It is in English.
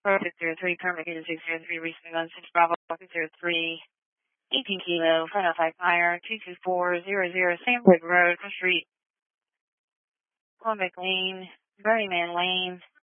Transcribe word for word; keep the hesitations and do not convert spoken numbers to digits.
Pro six zero three, permit unit six zero three, recent gun six Bravo six zero three, eighteen kilo, front of five fire, two two four zero zero, Sandbridge Road, Cross Street, Columbus Lane, Berryman Lane,